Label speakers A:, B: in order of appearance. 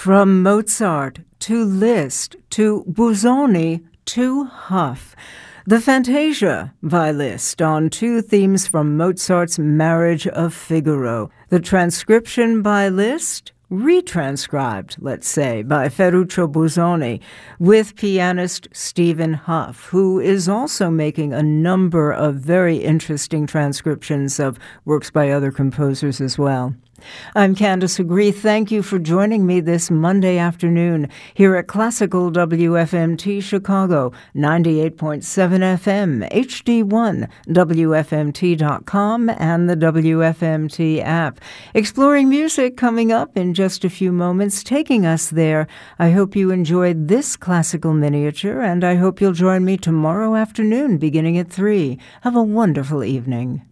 A: From Mozart to Liszt to Busoni to Huff. The Fantasia by Liszt on two themes from Mozart's Marriage of Figaro. The transcription by Liszt, retranscribed, let's say, by Ferruccio Busoni, with pianist Stephen Huff, who is also making a number of very interesting transcriptions of works by other composers as well. I'm Candace Agree. Thank you for joining me this Monday afternoon here at Classical WFMT Chicago, 98.7 FM, HD1, WFMT.com, and the WFMT app. Exploring music coming up in just a few moments, taking us there. I hope you enjoyed this classical miniature, and I hope you'll join me tomorrow afternoon beginning at 3. Have a wonderful evening.